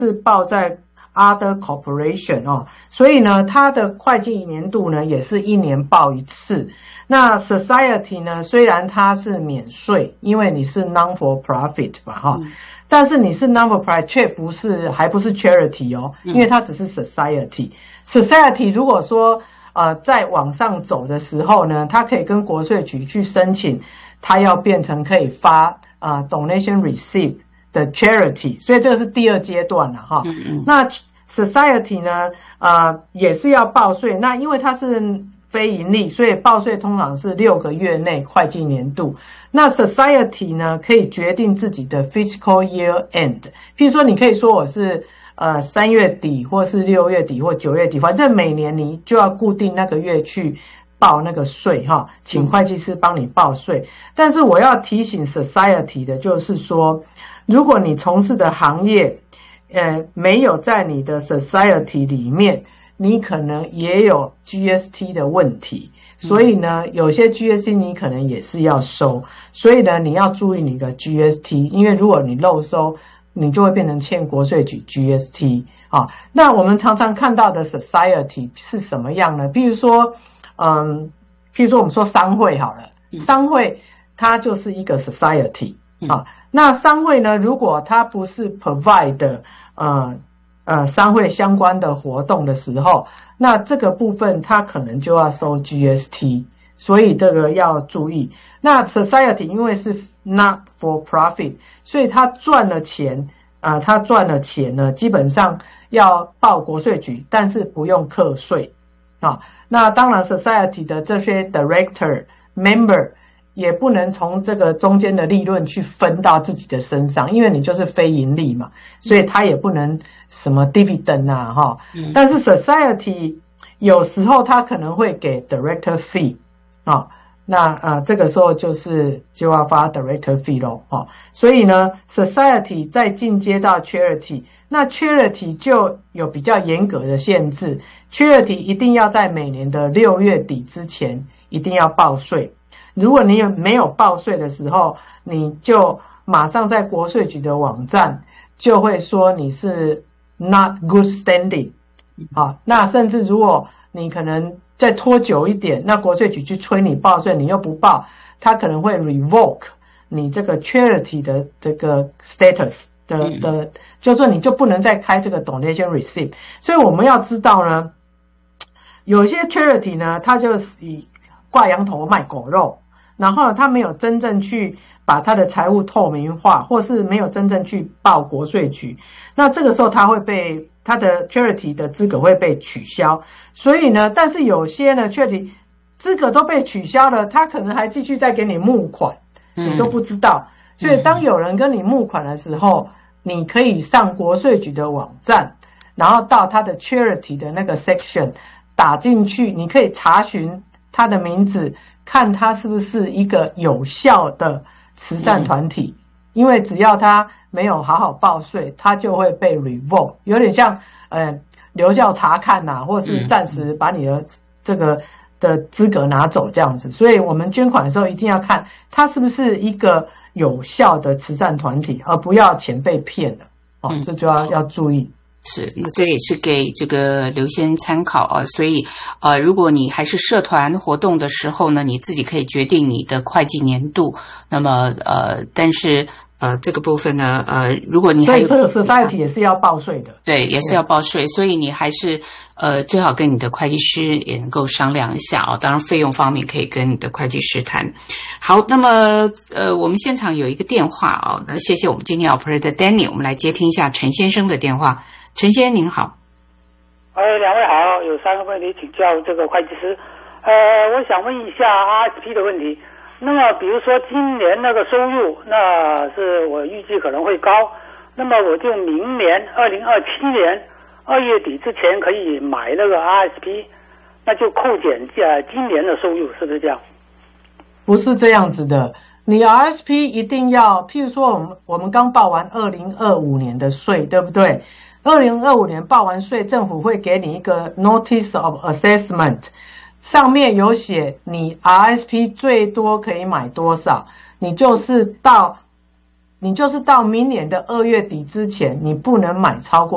是报在 Other Corporation 哦，所以呢，它的会计年度呢也是1年报一次。那 Society 呢，虽然它是免税，因为你是 non-for-profit 嘛哈，但是你是 non-for-profit 却还不是 charity 哦，因为它只是 society。society 如果说在往上走的时候呢，它可以跟国税局去申请，它要变成可以发donation receipt 的 charity， 所以这个是第2阶段了哈。那 society 呢，也是要报税，那因为它是非盈利，所以报税通常是6个月内会计年度。那 society 呢，可以决定自己的 fiscal year end， 譬如说你可以说我是3月底或是6月底或9月底，反正每年你就要固定那个月去报那个税哈，请会计师帮你报税。但是我要提醒 society 的就是说，如果你从事的行业没有在你的 society 里面，你可能也有 GST 的问题，所以呢，有些 GST 你可能也是要收，所以呢，你要注意你的 GST， 因为如果你漏收，你就会变成欠国税局 GST 啊。那我们常常看到的 society 是什么样呢？譬如说我们说商会好了，商会它就是一个 society 啊。那商会呢，如果它不是 provide 商会相关的活动的时候，那这个部分它可能就要收 GST， 所以这个要注意。那 society 因为是 not for profit， 所以它赚了钱呢，基本上要报国税局，但是不用课税啊。那当然 society 的这些 director member 也不能从这个中间的利润去分到自己的身上，因为你就是非盈利嘛，所以他也不能什么 dividend 啊哈。但是 society 有时候他可能会给 director fee 啊，那这个时候就要发 director fee 咯啊。所以呢 society 再进阶到 charity， 那 charity 就有比较严格的限制， charity 一定要在每年的6月底之前一定要报税。如果你没有报税的时候，你就马上在国税局的网站就会说你是 not good standing 啊。那甚至如果你可能再拖久一点，那国税局去催你报税，你又不报，他可能会 revoke 你这个 charity 的这个 status 的，就是说你就不能再开这个 donation receipt。所以我们要知道呢，有些 charity 呢，它就是以挂羊头卖狗肉，然后他没有真正去把他的财务透明化，或是没有真正去报国税局，那这个时候他的 charity 的资格会被取消。所以呢，但是有些呢 charity 资格都被取消了，他可能还继续再给你募款，你都不知道。所以当有人跟你募款的时候，你可以上国税局的网站，然后到他的 charity 的那个 section 打进去，你可以查询他的名字，看他是不是一个有效的慈善团体，因为只要他没有好好报税，他就会被 revoke， 有点像留校察看啊，或是暂时把你的这个的资格拿走这样子。所以我们捐款的时候一定要看他是不是一个有效的慈善团体，而不要钱被骗了这就要注意。 是，那这也是给这个刘先参考啊。所以如果你还是社团活动的时候呢，你自己可以决定你的会计年度。那么但是这个部分呢如果你还有， 所以 society 也是要报税的。 对，也是要报税，所以你还是最好跟你的会计师也能够商量一下啊。当然费用方面可以跟你的会计师谈。好，那么我们现场有一个电话啊，那谢谢我们今天 operator Danny， 我们来接听一下陈先生的电话。陈先生您好。 两位好，有3个问题请教这个会计师。我想问一下 RSP 的问题。那么比如说今年那个收入，那是我预计可能会高，那么我就明年2027年2月底之前可以买那个 RSP， 那就扣减今年的收入，是不是这样？ 不是这样子的，你 RSP 一定要，譬如说我们刚报完2025年的税，对不对？2025年报完税，政府会给你一个 Notice of Assessment， 上面有写你 RSP 最多可以买多少，你就是到明年的2月底之前，你不能买超过